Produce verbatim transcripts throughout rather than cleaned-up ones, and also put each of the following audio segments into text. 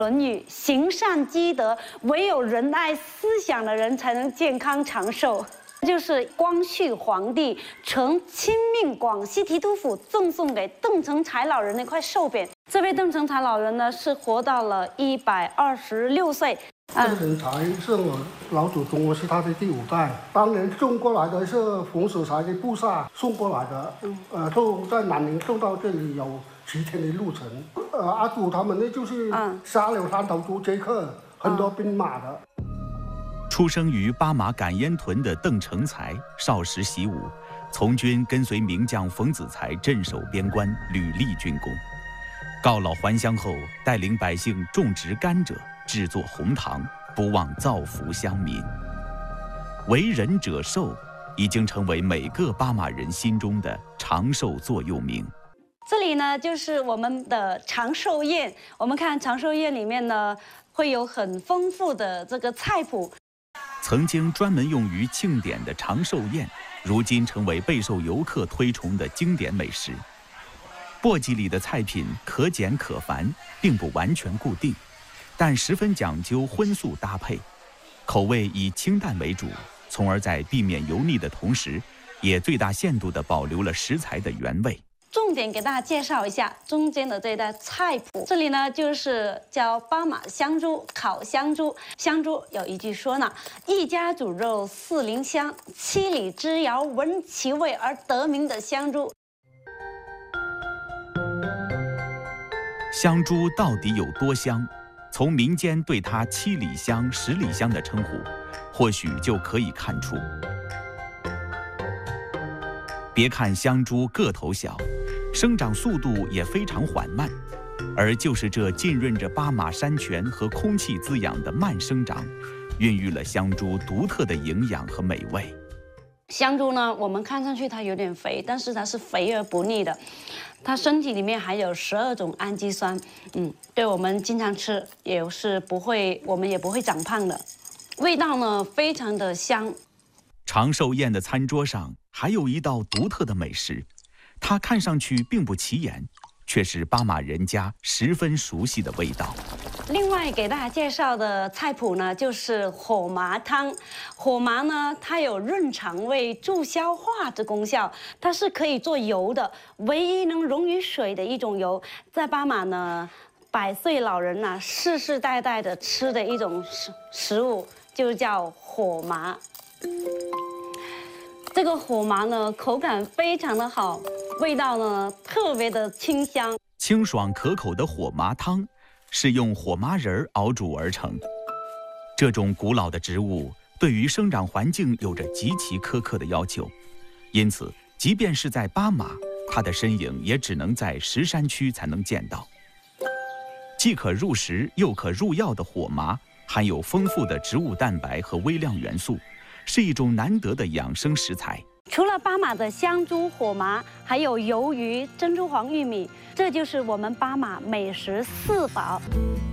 论语》行善积德，唯有仁爱思想的人才能健康长寿。就是光绪皇帝曾亲命广西提督府赠送给邓成才老人的一块寿匾。这位邓成才老人呢，是活到了一百二十六岁。 邓成才是我老祖宗，我是他的第五代。当年送过来的是冯子材的部下送过来的，呃，从在南宁送到这里有七天的路程。呃，阿祖他们呢，就是杀了山头族杰克很多兵马的。 出生于巴马赶烟屯的邓成才，少时习武，从军跟随名将冯子材镇守边关，屡立军功。告老还乡后，带领百姓种植甘蔗。 制作红糖，不忘造福乡民。为人者寿，已经成为每个巴马人心中的长寿座右铭。 这里呢，就是我们的长寿宴。我们看长寿宴里面呢，会有很丰富的这个菜谱。 曾经专门用于庆典的长寿宴，如今成为备受游客推崇的经典美食。簸箕里的菜品可简可繁，并不完全固定。 但十分讲究荤素搭配，口味以清淡为主，从而在避免油腻的同时，也最大限度地保留了食材的原味。 重点给大家介绍一下中间的这道菜谱。这里呢，就是叫巴马香猪烤香猪。香猪有一句说呢：“一家煮肉四邻香，七里之遥闻其味而得名的香猪。” 香猪到底有多香？ 从民间对它七里香、十里香的称呼，或许就可以看出。别看香猪个头小，生长速度也非常缓慢，而就是这浸润着巴马山泉和空气滋养的慢生长，孕育了香猪独特的营养和美味。 香猪呢，我们看上去它有点肥，但是它是肥而不腻的。 它身体里面含有十二种氨基酸，嗯，对我们经常吃也是不会，我们也不会长胖的。味道呢非常的香。 长寿宴的餐桌上还有一道独特的美食，它看上去并不起眼，却是巴马人家十分熟悉的味道。 另外给大家介绍的菜谱呢，就是火麻汤。火麻呢，它有润肠胃、助消化的功效，它是可以做油的，唯一能溶于水的一种油。在巴马呢，百岁老人呐、啊，世世代代的吃的一种食食物，就叫火麻。这个火麻呢，口感非常的好，味道呢特别的清香， 清爽可口的火麻汤。 是用火麻仁熬煮而成。这种古老的植物对于生长环境有着极其苛刻的要求，因此，即便是在巴马，它的身影也只能在石山区才能见到。既可入食又可入药的火麻，含有丰富的植物蛋白和微量元素，是一种难得的养生食材。 除了巴马的香猪、火麻，还有鱿鱼、珍珠黄玉米，这就是我们巴马美食四宝。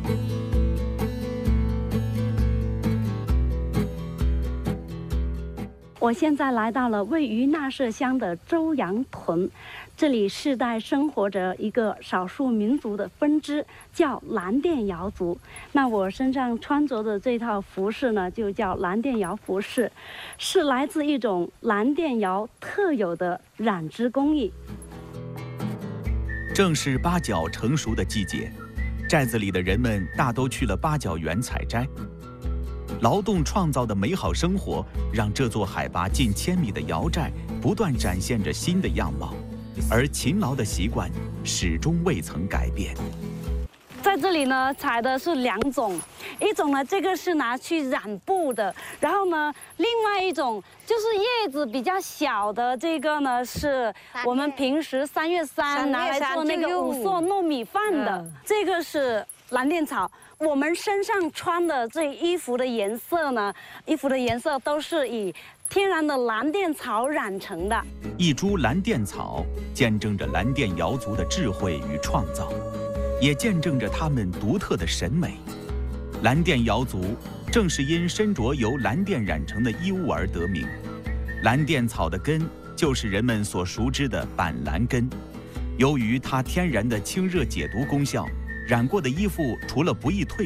我现在来到了位于纳舍乡的周阳屯，这里世代生活着一个少数民族的分支，叫蓝靛瑶族。那我身上穿着的这套服饰呢，就叫蓝靛瑶服饰，是来自一种蓝靛瑶特有的染织工艺。 正是八角成熟的季节，寨子里的人们大都去了八角园采摘。 劳动创造的美好生活，让这座海拔近千米的瑶寨不断展现着新的样貌，而勤劳的习惯始终未曾改变。 在这里呢，采的是两种，一种呢，这个是拿去染布的，然后呢，另外一种就是叶子比较小的，这个呢是我们平时三月三拿来做那个五色糯米饭的，这个是蓝靛草。 我们身上穿的这衣服的颜色呢，衣服的颜色都是以天然的蓝靛草染成的。 一株蓝靛草见证着蓝靛瑶族的智慧与创造，也见证着他们独特的审美。蓝靛瑶族正是因身着由蓝靛染成的衣物而得名。蓝靛草的根就是人们所熟知的板蓝根，由于它天然的清热解毒功效。 染过的衣服除了不易褪